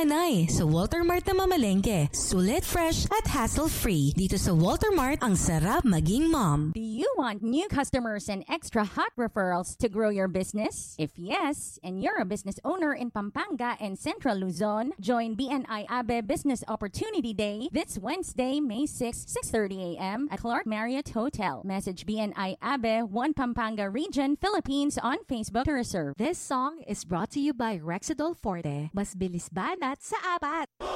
nanay sa Walter Mart na mamalengke. Sulit, fresh at hassle-free. Dito sa Walter Mart, ang sarap maging mom. Do you want new customers and extra hot referrals to grow your business? If yes, and you're a business owner in Pampanga and Central Luzon, join BNI Abe Business Opportunity Day this Wednesday, May 6, 6:30 a.m. at Clark Marriott Hotel. Message BNI Abe 1 Pampanga Region, Philippines on Facebook to reserve. This song is brought to you by Rexidol Forte. Mas bilis banat sa apat.